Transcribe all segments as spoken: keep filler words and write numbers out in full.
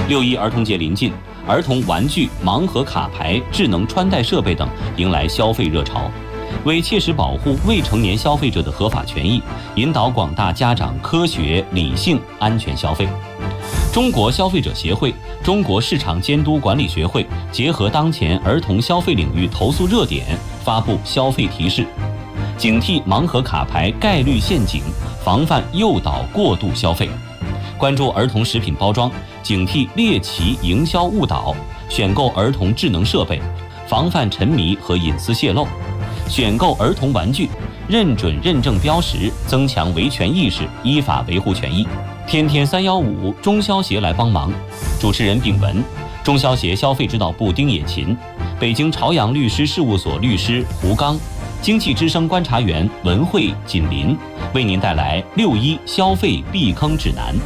六一儿童节临近，儿童玩具、盲盒卡牌、智能穿戴设备等迎来消费热潮。为切实保护未成年消费者的合法权益，引导广大家长科学、理性、安全消费，中国消费者协会、中国市场监督管理学会结合当前儿童消费领域投诉热点，发布消费提示，警惕盲盒卡牌概率陷阱，防范诱导过度消费。关注儿童食品包装，警惕猎奇营销误导，选购儿童智能设备，防范沉迷和隐私泄露。选购儿童玩具，认准认证标识，增强维权意识，依法维护权益。天天三幺五，中消协来帮忙。主持人秉文，中消协消费指导部丁野琴，北京朝阳律师事务所律师胡刚，经济之声观察员文慧、锦林，为您带来六一消费避坑指南。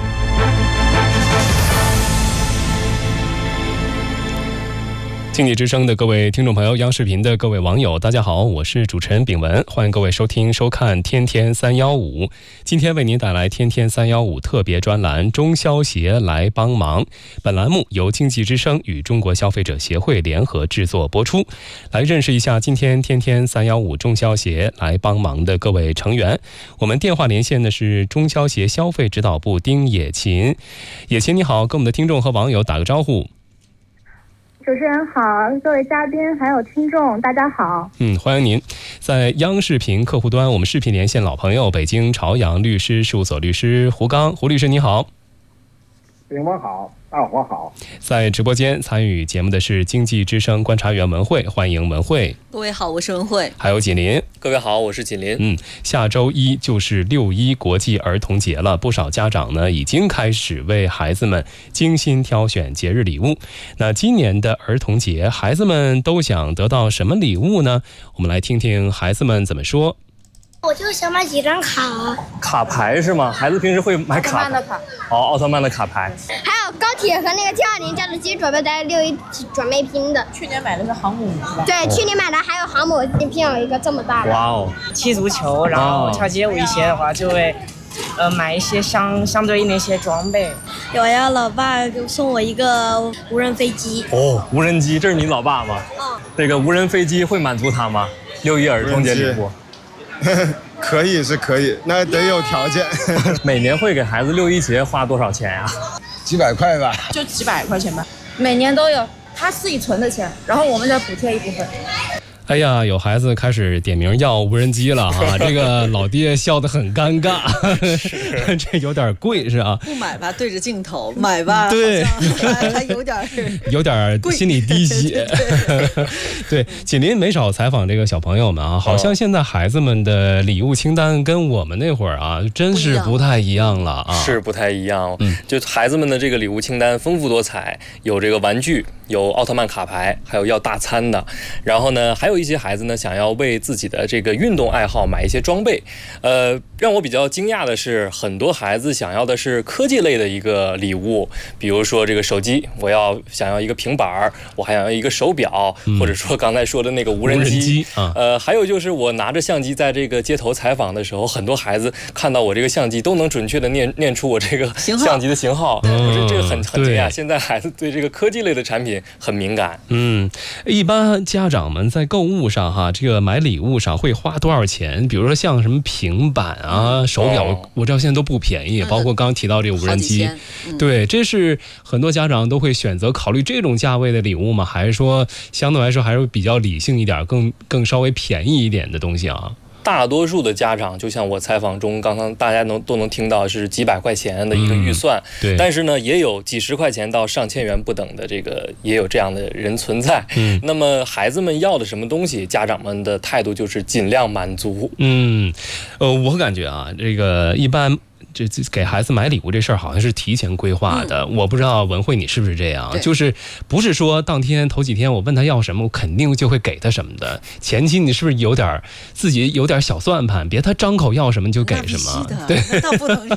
经济之声的各位听众朋友，央视频的各位网友，大家好，我是主持人秉文，欢迎各位收听收看天天三幺五。今天为您带来天天三幺五特别专栏，中消协来帮忙。本栏目由经济之声与中国消费者协会联合制作播出。来认识一下今天天天三幺五中消协来帮忙的各位成员。我们电话连线的是中消协消费指导部丁野琴。野琴你好，跟我们的听众和网友打个招呼。 主持人好，各位嘉宾还有听众大家好。 嗯，欢迎您。在央视频客户端，我们视频连线老朋友，北京朝阳律师事务所律师胡刚。胡律师你好。 秉文好，大伙好。 在直播间参与节目的是经济之声观察员文慧，欢迎文慧。 各位好，我是文慧。 还有锦林。 各位好，我是锦林。 嗯，下周一就是六一国际儿童节了，不少家长呢已经开始为孩子们精心挑选节日礼物。那今年的儿童节，孩子们都想得到什么礼物呢？我们来听听孩子们怎么说。 我就想买几张卡。 卡牌是吗？孩子平时会买卡？ 奥特曼的卡。 哦，奥特曼的卡牌。 还有高铁和那个 T 二零战斗机准备在六一准备拼的。 去年买的是航母是吧？ 对，去年买的还有航母拼有一个这么大的。 哇哦！ 踢足球，然后跳街舞一些的话，就会呃买一些相相对应的一些装备。 我要老爸就送我一个无人飞机。 哦，无人机，这是你老爸吗？ 嗯。 这个无人飞机会满足他吗？六一儿童节礼物。 可以是可以，那得有条件。 每年会给孩子六一节花多少钱呀、啊？ 几百块吧， 就几百块钱吧。每年都有，他自己存的钱，然后我们再补贴一部分。 哎呀，有孩子开始点名要无人机了哈，这个老爹笑得很尴尬，这有点贵是啊？ 不买吧，对着镜头；买吧， 对， 还, 还有点有点心里滴血。对，锦林没少采访这个小朋友们啊，好像现在孩子们的礼物清单跟我们那会儿啊，真是不太一样了啊。 是不太一样，嗯，就孩子们的这个礼物清单丰富多彩，有这个玩具，有奥特曼卡牌，还有要大餐的，然后呢，还有一些孩子呢想要为自己的这个运动爱好买一些装备。呃，让我比较惊讶的是，很多孩子想要的是科技类的一个礼物，比如说这个手机，我要想要一个平板，我还想要一个手表，嗯、或者说刚才说的那个无人机。 无人机啊、 呃，还有就是我拿着相机在这个街头采访的时候，很多孩子看到我这个相机都能准确的念念出我这个相机的型号。 嗯、 我觉得这个很很惊讶。现在孩子对这个科技类的产品很敏感。 嗯，一般家长们在购物上哈，这个买礼物上会花多少钱？比如说像什么平板啊、手表，哦、我知道现在都不便宜，包括刚刚提到这个无人机。嗯、对，这是很多家长都会选择考虑这种价位的礼物吗？还是说相对来说还是比较理性一点，更更稍微便宜一点的东西啊？ 大多数的家长，就像我采访中刚刚大家能都能听到是几百块钱的一个预算， 嗯、对， 但是呢也有几十块钱到上千元不等的这个也有这样的人存在。 嗯， 那么孩子们要的什么东西，家长们的态度就是尽量满足。 嗯，呃，我感觉啊，这个一般。这给孩子买礼物这事儿好像是提前规划的，嗯、我不知道文慧你是不是这样，就是不是说当天头几天我问他要什么，我肯定就会给他什么的。前期你是不是有点自己有点小算盘，别他张口要什么就给什么？ 对，那倒不能